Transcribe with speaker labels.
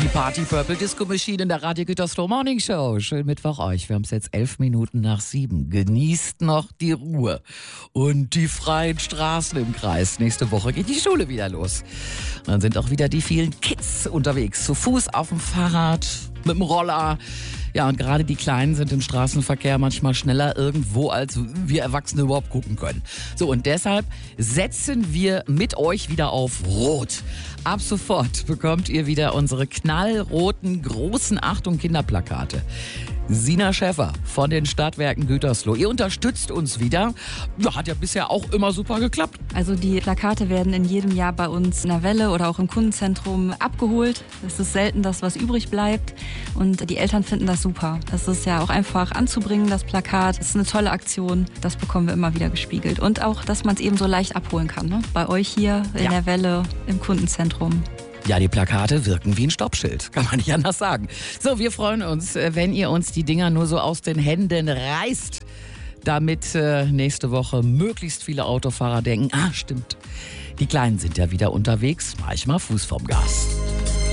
Speaker 1: Party Purple Disco Machine in der Radio Gütersloh Morning Show. Schönen Mittwoch euch. Wir haben es jetzt 11 Minuten nach 7. Genießt noch die Ruhe und die freien Straßen im Kreis. Nächste Woche geht die Schule wieder los. Dann sind auch wieder die vielen Kids unterwegs. Zu Fuß, auf dem Fahrrad, mit dem Roller. Ja, und gerade die Kleinen sind im Straßenverkehr manchmal schneller irgendwo, als wir Erwachsene überhaupt gucken können. So, und deshalb setzen wir mit euch wieder auf Rot. Ab sofort bekommt ihr wieder unsere knallroten, großen Achtung Kinderplakate. Sina Schäffer von den Stadtwerken Gütersloh. Ihr unterstützt uns wieder. Ja, hat ja bisher auch immer super geklappt.
Speaker 2: Also die Plakate werden in jedem Jahr bei uns in der Welle oder auch im Kundenzentrum abgeholt. Es ist selten, dass was übrig bleibt. Und die Eltern finden das super. Das ist ja auch einfach anzubringen, das Plakat. Das ist eine tolle Aktion. Das bekommen wir immer wieder gespiegelt. Und auch, dass man es eben so leicht abholen kann. Ne? Bei euch hier in der Welle im Kundenzentrum.
Speaker 1: Ja, die Plakate wirken wie ein Stoppschild, kann man nicht anders sagen. So, wir freuen uns, wenn ihr uns die Dinger nur so aus den Händen reißt, damit nächste Woche möglichst viele Autofahrer denken, stimmt, die Kleinen sind ja wieder unterwegs, mach ich mal Fuß vom Gas.